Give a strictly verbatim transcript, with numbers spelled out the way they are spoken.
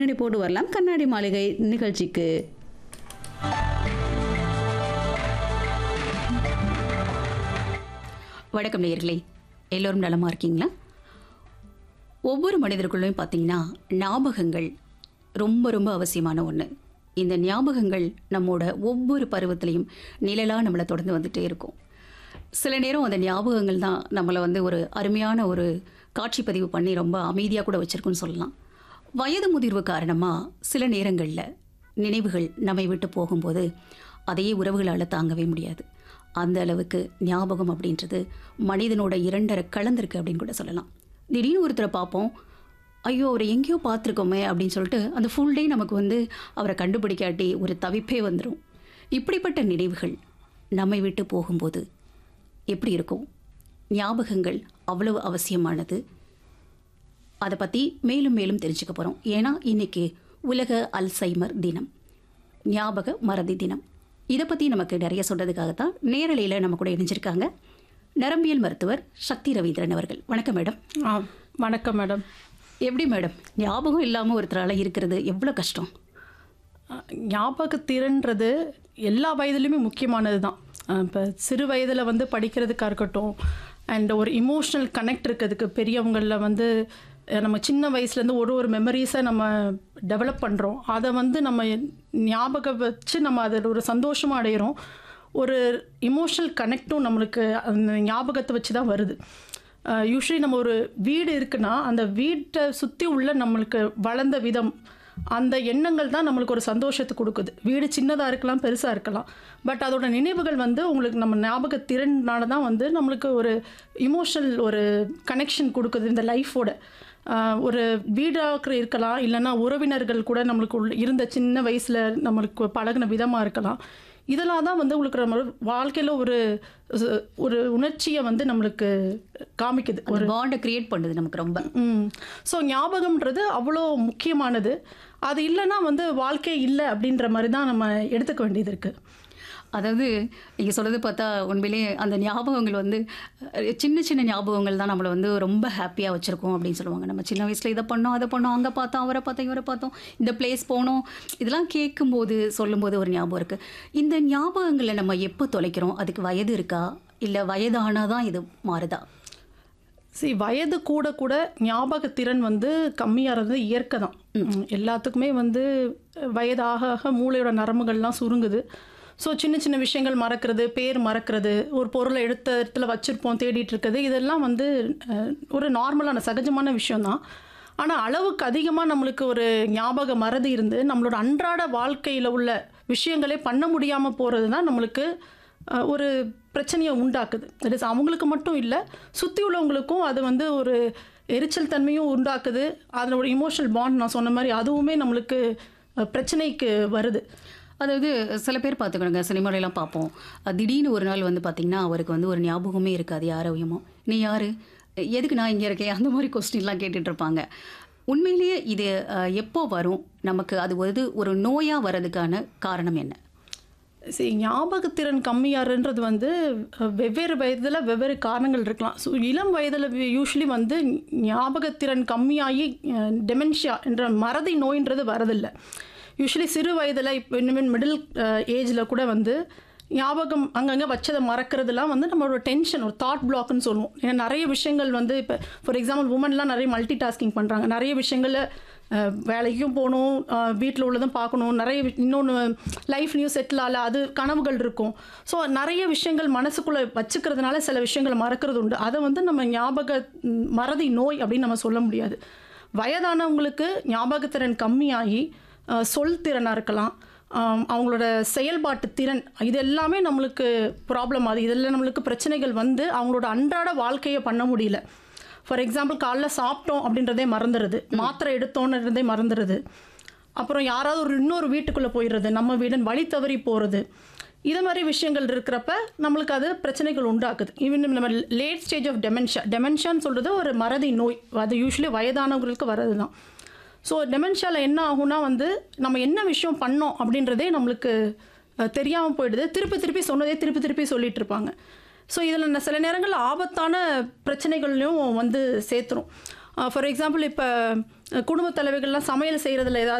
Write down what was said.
கண்ணாடி போட்டு வரலாம் கண்ணாடி மாளிகை நிகழ்ச்சிக்கு. வணக்கம் நேயர்களே, எல்லோரும் நலமா இருக்கீங்களா? ஒவ்வொரு மனிதர்களும் பார்த்தீங்கன்னா ஞாபகங்கள் ரொம்ப ரொம்ப அவசியமான ஒன்று. இந்த ஞாபகங்கள் நம்மோட ஒவ்வொரு பருவத்திலையும் நிழலாக நம்மளை தொடர்ந்து வந்துட்டே இருக்கும். சில நேரம் அந்த ஞாபகங்கள் தான் நம்மளை வந்து ஒரு அருமையான ஒரு காட்சி பதிவு பண்ணி ரொம்ப அமைதியாக கூட வச்சுருக்குன்னு சொல்லலாம். வயது முதிர்வு காரணமாக சில நேரங்களில் நினைவுகள் நம்மை விட்டு போகும்போது அதையே உறவுகளால் தாங்கவே முடியாது. அந்த அளவுக்கு ஞாபகம் அப்படின்றது மனிதனோட இரண்டரை கலந்திருக்கு அப்படின்னு கூட சொல்லலாம். திடீர்னு ஒருத்தரை பார்ப்போம், ஐயோ அவரை எங்கேயோ பார்த்துருக்கோமே அப்படின்னு சொல்லிட்டு அந்த ஃபுல் டே நமக்கு வந்து அவரை கண்டுபிடிக்காட்டி ஒரு தவிப்பே வந்துடும். இப்படிப்பட்ட நினைவுகள் நம்மை விட்டு போகும்போது எப்படி இருக்கும்? ஞாபகங்கள் அவ்வளவு அவசியமானது. அதை பற்றி மேலும் மேலும் தெரிஞ்சுக்க போகிறோம். ஏன்னா இன்னைக்கு உலக அல்சைமர் தினம், ஞாபக மறதி தினம். இதை பற்றி நமக்கு நிறைய சொல்கிறதுக்காகத்தான் நேரலையில் நம்ம கூட இணைஞ்சிருக்காங்க நரம்பியல் மருத்துவர் சக்தி ரவீந்திரன் அவர்கள். வணக்கம் மேடம். ஆ வணக்கம் மேடம். எப்படி மேடம் ஞாபகம் இல்லாமல் ஒருத்தரால் இருக்கிறது எவ்வளோ கஷ்டம்? ஞாபகத்திறன்றது எல்லா வயதுலையுமே முக்கியமானது தான். இப்போ சிறு வயதில் வந்து படிக்கிறதுக்காக இருக்கட்டும், அண்ட் ஒரு இமோஷ்னல் கனெக்ட் இருக்கிறதுக்கு பெரியவங்களில் வந்து நம்ம சின்ன வயசுலேருந்து ஒரு ஒரு மெமரிஸை நம்ம டெவலப் பண்ணுறோம். அதை வந்து நம்ம ஞாபகம் வச்சு நம்ம அதில் ஒரு சந்தோஷமாக அடைகிறோம். ஒரு இமோஷ்னல் கனெக்டும் நம்மளுக்கு அந்த ஞாபகத்தை வச்சு தான் வருது. யூஸ்வலி நம்ம ஒரு வீடு இருக்குன்னா அந்த வீட்டை சுற்றி உள்ள நம்மளுக்கு வளர்ந்த விதம், அந்த எண்ணங்கள் தான் நம்மளுக்கு ஒரு சந்தோஷத்தை கொடுக்குது. வீடு சின்னதாக இருக்கலாம், பெருசாக இருக்கலாம், பட் அதோட நினைவுகள் வந்து உங்களுக்கு நம்ம ஞாபகத்திறனால தான் வந்து நம்மளுக்கு ஒரு இமோஷனல் ஒரு கனெக்ஷன் கொடுக்குது இந்த லைஃபோட. ஒரு வீடாக இருக்கலாம், இல்லைன்னா உறவினர்கள் கூட நம்மளுக்கு உள்ள இருந்த சின்ன வயசில் நம்மளுக்கு பழகின விதமாக இருக்கலாம். இதெல்லாம் தான் வந்து உங்களுக்கு நம்ம வாழ்க்கையில் ஒரு ஒரு உணர்ச்சியை வந்து நம்மளுக்கு காமிக்குது, ஒரு பாண்டை கிரியேட் பண்ணுது நமக்கு ரொம்ப. ம் ஸோ ஞாபகம்ன்றது அவ்வளோ முக்கியமானது. அது இல்லைன்னா வந்து வாழ்க்கை இல்லை அப்படின்ற மாதிரி தான் நம்ம எடுத்துக்க வேண்டியது இருக்குது. அதாவது நீங்கள் சொல்கிறது பார்த்தா உண்மையிலேயே அந்த ஞாபகங்கள் வந்து சின்ன சின்ன ஞாபகங்கள் தான் நம்மளை வந்து ரொம்ப ஹாப்பியாக வச்சுருக்கோம் அப்படின்னு சொல்லுவாங்க. நம்ம சின்ன வயசில் இதை பண்ணோம், அதை பண்ணோம், அங்கே பார்த்தோம், அவரை பார்த்தோம், இவரை பார்த்தோம், இந்த பிளேஸ் போனோம், இதெல்லாம் கேட்கும்போது சொல்லும்போது ஒரு ஞாபகம் இருக்குது. இந்த ஞாபகங்களை நம்ம எப்போ தொலைக்கிறோம்? அதுக்கு வயது இருக்கா, இல்லை வயதானால் தான் இது மாறுதா? சரி, வயது கூட கூட ஞாபகத்திறன் வந்து கம்மியாகிறது இயற்கை தான். எல்லாத்துக்குமே வந்து வயதாக ஆக மூளையோட நரம்புகள்லாம் சுருங்குது. ஸோ சின்ன சின்ன விஷயங்கள் மறக்கிறது, பேர் மறக்கிறது, ஒரு பொருளை எடுத்த இடத்துல வச்சுருப்போம் தேடிட்டு இருக்குது, இதெல்லாம் வந்து ஒரு நார்மலான சகஜமான விஷயந்தான். ஆனால் அளவுக்கு அதிகமாக நம்மளுக்கு ஒரு ஞாபக மறதி இருந்து நம்மளோட அன்றாட வாழ்க்கையில் உள்ள விஷயங்களே பண்ண முடியாமல் போகிறது தான் நம்மளுக்கு ஒரு பிரச்சனையை உண்டாக்குது. தட் இஸ் அவங்களுக்கு மட்டும் இல்லை, சுற்றி உள்ளவங்களுக்கும் அது வந்து ஒரு எரிச்சல் தன்மையும் உண்டாக்குது. அதில் ஒரு இமோஷனல் பாண்ட் நான் சொன்ன மாதிரி அதுவுமே நம்மளுக்கு பிரச்சனைக்கு வருது. அதாவது சில பேர் பார்த்துக்கணுங்க, சினிமாலெலாம் பார்ப்போம், திடீர்னு ஒரு நாள் வந்து பார்த்திங்கன்னா அவருக்கு வந்து ஒரு ஞாபகமே இருக்காது யாரையுமோ. நீ யார், எதுக்கு நான் இங்கே இருக்கேன், அந்த மாதிரி கொஸ்டின்லாம் கேட்டுட்ருப்பாங்க. உண்மையிலேயே இது எப்போ வரும் நமக்கு? அது வந்து ஒரு நோயாக வர்றதுக்கான காரணம் என்ன? சரி, ஞாபகத்திறன் கம்மியாருன்றது வந்து வெவ்வேறு வயதில் வெவ்வேறு காரணங்கள் இருக்கலாம். ஸோ இளம் வயதில் யூஸ்வலி வந்து ஞாபகத்திறன் கம்மியாகி டெமென்ஷியா என்ற மறதி நோயின்றது வரதில்லை. யூஸ்வலி சிறு வயதில் இப்போ இன்னுமே மிடில் ஏஜில் கூட வந்து ஞாபகம் அங்கங்கே வச்சதை மறக்கிறதுலாம் வந்து நம்மளோட டென்ஷன், ஒரு தாட் பிளாக்னு சொல்லுவோம். ஏன்னா நிறைய விஷயங்கள் வந்து இப்போ ஃபார் எக்ஸாம்பிள் உமன்லாம் நிறைய மல்டி டாஸ்கிங் பண்ணுறாங்க. நிறைய விஷயங்களில் வேலைக்கும் போகணும், வீட்டில் உள்ளதும் பார்க்கணும், நிறைய இன்னொன்று லைஃப்லையும் செட்டில் ஆகல, அது கனவுகள் இருக்கும். ஸோ நிறைய விஷயங்கள் மனசுக்குள்ளே வச்சுக்கிறதுனால சில விஷயங்களை மறக்கிறது உண்டு. அதை வந்து நம்ம ஞாபக மறதி நோய் அப்படின்னு நம்ம சொல்ல முடியாது. வயதானவங்களுக்கு ஞாபகத்திறன் கம்மியாகி சொல் திறனாக இருக்கலாம், அவங்களோட செயல்பாட்டு திறன், இது எல்லாமே நம்மளுக்கு ப்ராப்ளம் ஆகுது. இதெல்லாம் நம்மளுக்கு பிரச்சனைகள் வந்து அவங்களோட அன்றாட வாழ்க்கையை பண்ண முடியல. ஃபார் எக்ஸாம்பிள் காலைல சாப்பிட்டோம் அப்படின்றதே மறந்துடுது, மாத்திரை எடுத்தோன்றதே மறந்துடுது, அப்புறம் யாராவது ஒரு இன்னொரு வீட்டுக்குள்ளே போயிடுறது, நம்ம வீடுன்னு வழி தவறி போகிறது, இது மாதிரி விஷயங்கள் இருக்கிறப்ப நம்மளுக்கு அது பிரச்சனைகள் உண்டாக்குது. ஈவன் நம்ம லேட் ஸ்டேஜ் ஆஃப் டெமென்ஷியா, டெமென்ஷியான்னு சொல்கிறது ஒரு மறதி நோய், அது யூஸ்வலி வயதானவங்களுக்கு வர்றது தான். ஸோ டெமென்ஷியாவில் என்ன ஆகும்னா வந்து நம்ம என்ன விஷயம் பண்ணோம் அப்படின்றதே நம்மளுக்கு தெரியாமல் போயிடுது. திருப்பி திருப்பி சொன்னதே திருப்பி திருப்பி சொல்லிகிட்டு இருப்பாங்க. ஸோ இதில் சில நேரங்களில் ஆபத்தான பிரச்சனைகள்லையும் வந்து சேர்த்துரும். ஃபார் எக்ஸாம்பிள் இப்போ குடும்ப தலைவிகள்லாம் சமையல் செய்கிறதுல ஏதாவது